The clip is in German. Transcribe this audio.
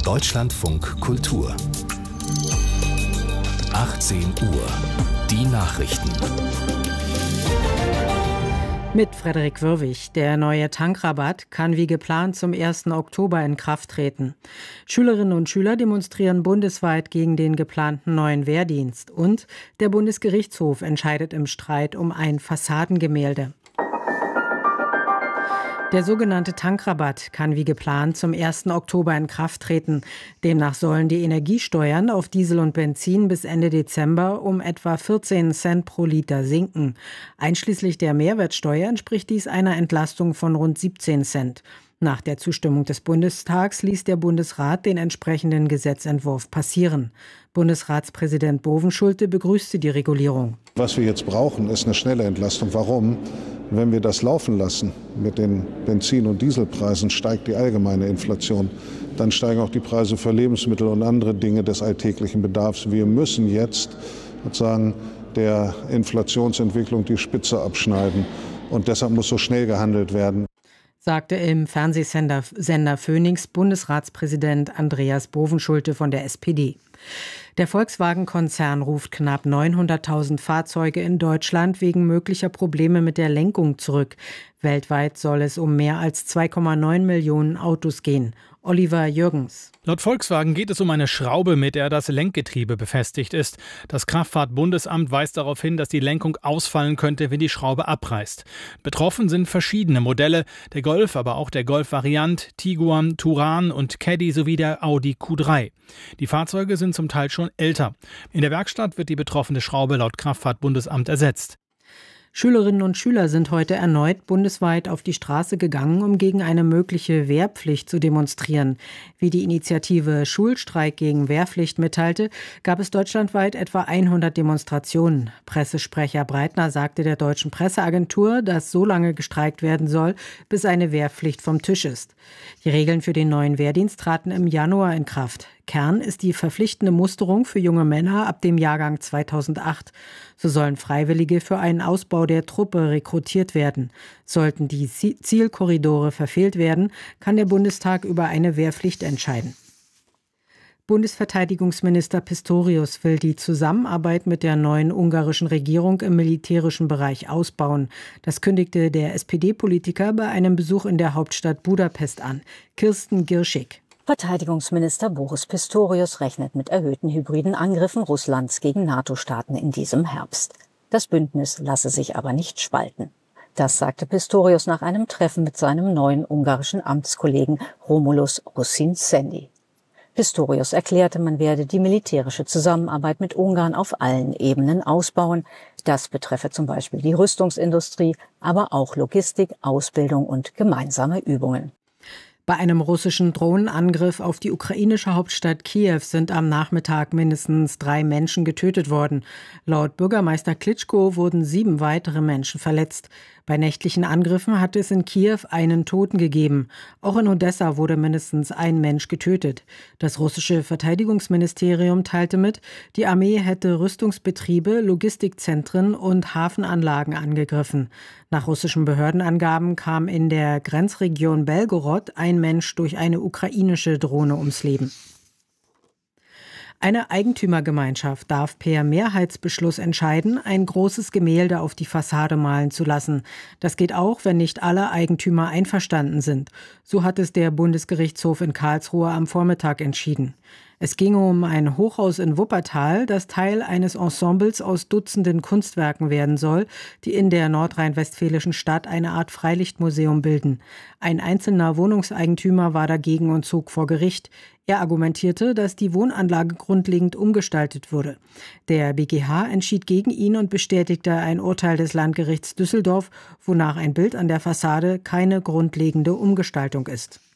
Deutschlandfunk Kultur 18 Uhr. Die Nachrichten. Mit Frederik Wirwig. Der neue Tankrabatt kann wie geplant zum 1. Oktober in Kraft treten. Schülerinnen und Schüler demonstrieren bundesweit gegen den geplanten neuen Wehrdienst. Und der Bundesgerichtshof entscheidet im Streit um ein Fassadengemälde. Der sogenannte Tankrabatt kann wie geplant zum 1. Oktober in Kraft treten. Demnach sollen die Energiesteuern auf Diesel und Benzin bis Ende Dezember um etwa 14 Cent pro Liter sinken. Einschließlich der Mehrwertsteuer entspricht dies einer Entlastung von rund 17 Cent. Nach der Zustimmung des Bundestags ließ der Bundesrat den entsprechenden Gesetzentwurf passieren. Bundesratspräsident Bovenschulte begrüßte die Regulierung. Was wir jetzt brauchen, ist eine schnelle Entlastung. Warum? Wenn wir das laufen lassen mit den Benzin- und Dieselpreisen, steigt die allgemeine Inflation. Dann steigen auch die Preise für Lebensmittel und andere Dinge des alltäglichen Bedarfs. Wir müssen jetzt sozusagen der Inflationsentwicklung die Spitze abschneiden. Und deshalb muss so schnell gehandelt werden, sagte im Fernsehsender Phoenix Bundesratspräsident Andreas Bovenschulte von der SPD. Der Volkswagen-Konzern ruft knapp 900.000 Fahrzeuge in Deutschland wegen möglicher Probleme mit der Lenkung zurück. Weltweit soll es um mehr als 2,9 Millionen Autos gehen. Oliver Jürgens. Laut Volkswagen geht es um eine Schraube, mit der das Lenkgetriebe befestigt ist. Das Kraftfahrtbundesamt weist darauf hin, dass die Lenkung ausfallen könnte, wenn die Schraube abreißt. Betroffen sind verschiedene Modelle, der Golf, aber auch der Golf-Variant, Tiguan, Touran und Caddy sowie der Audi Q3. Die Fahrzeuge sind zum Teil schon älter. In der Werkstatt wird die betroffene Schraube laut Kraftfahrtbundesamt ersetzt. Schülerinnen und Schüler sind heute erneut bundesweit auf die Straße gegangen, um gegen eine mögliche Wehrpflicht zu demonstrieren. Wie die Initiative Schulstreik gegen Wehrpflicht mitteilte, gab es deutschlandweit etwa 100 Demonstrationen. Pressesprecher Breitner sagte der deutschen Presseagentur, dass so lange gestreikt werden soll, bis eine Wehrpflicht vom Tisch ist. Die Regeln für den neuen Wehrdienst traten im Januar in Kraft. Kern ist die verpflichtende Musterung für junge Männer ab dem Jahrgang 2008. So sollen Freiwillige für einen Ausbau der Truppe rekrutiert werden. Sollten die Zielkorridore verfehlt werden, kann der Bundestag über eine Wehrpflicht entscheiden. Bundesverteidigungsminister Pistorius will die Zusammenarbeit mit der neuen ungarischen Regierung im militärischen Bereich ausbauen. Das kündigte der SPD-Politiker bei einem Besuch in der Hauptstadt Budapest an. Kirsten Girschig. Verteidigungsminister Boris Pistorius rechnet mit erhöhten hybriden Angriffen Russlands gegen NATO-Staaten in diesem Herbst. Das Bündnis lasse sich aber nicht spalten. Das sagte Pistorius nach einem Treffen mit seinem neuen ungarischen Amtskollegen Romulus Rossin-Sendi. Pistorius erklärte, man werde die militärische Zusammenarbeit mit Ungarn auf allen Ebenen ausbauen. Das betreffe zum Beispiel die Rüstungsindustrie, aber auch Logistik, Ausbildung und gemeinsame Übungen. Bei einem russischen Drohnenangriff auf die ukrainische Hauptstadt Kiew sind am Nachmittag mindestens 3 Menschen getötet worden. Laut Bürgermeister Klitschko wurden 7 weitere Menschen verletzt. Bei nächtlichen Angriffen hat es in Kiew einen Toten gegeben. Auch in Odessa wurde mindestens ein Mensch getötet. Das russische Verteidigungsministerium teilte mit, die Armee hätte Rüstungsbetriebe, Logistikzentren und Hafenanlagen angegriffen. Nach russischen Behördenangaben kam in der Grenzregion Belgorod ein Mensch durch eine ukrainische Drohne ums Leben. Eine Eigentümergemeinschaft darf per Mehrheitsbeschluss entscheiden, ein großes Gemälde auf die Fassade malen zu lassen. Das geht auch, wenn nicht alle Eigentümer einverstanden sind. So hat es der Bundesgerichtshof in Karlsruhe am Vormittag entschieden. Es ging um ein Hochhaus in Wuppertal, das Teil eines Ensembles aus Dutzenden Kunstwerken werden soll, die in der nordrhein-westfälischen Stadt eine Art Freilichtmuseum bilden. Ein einzelner Wohnungseigentümer war dagegen und zog vor Gericht. Er argumentierte, dass die Wohnanlage grundlegend umgestaltet wurde. Der BGH entschied gegen ihn und bestätigte ein Urteil des Landgerichts Düsseldorf, wonach ein Bild an der Fassade keine grundlegende Umgestaltung ist.